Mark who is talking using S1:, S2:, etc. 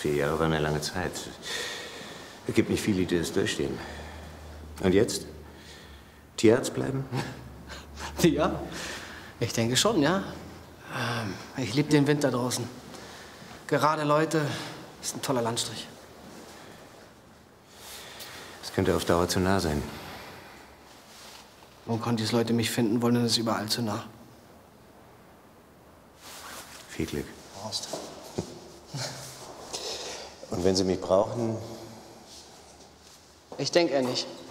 S1: 4 Jahre waren eine lange Zeit. Es gibt nicht viele, die das durchstehen. Und jetzt? Tierarzt bleiben?
S2: Ja, ich denke schon, ja. Ich liebe den Winter draußen. Gerade Leute, ist ein toller Landstrich.
S1: Das könnte auf Dauer zu nah sein.
S2: Wo Contis Leute mich finden wollen, ist es überall zu nah.
S1: Viel Glück.
S2: Horst.
S1: Und wenn Sie mich brauchen?
S2: Ich denke eher nicht.